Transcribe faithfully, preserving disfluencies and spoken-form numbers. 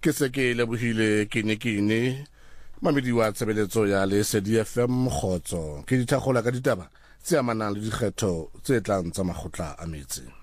ke se ke lebohile ke ne ke ne mamedi wa tshebeletso ya Lesedi F M Kgotso ke dithagola ka ditaba tse amanang le dikgetho tse tlang tsa makgotla a metse.